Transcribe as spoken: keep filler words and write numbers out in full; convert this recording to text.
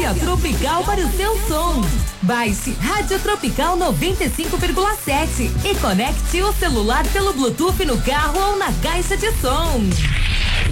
a Tropical para o seu som. Baixe Rádio Tropical noventa e cinco vírgula sete e conecte o celular pelo Bluetooth no carro ou na caixa de som.